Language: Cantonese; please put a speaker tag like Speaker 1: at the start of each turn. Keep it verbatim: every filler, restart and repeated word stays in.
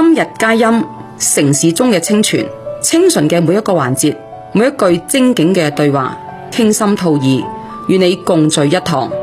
Speaker 1: 今日佳音，城市中嘅清泉，清純嘅每一個環節，每一句精警嘅對話，傾心吐意，與你共聚一堂。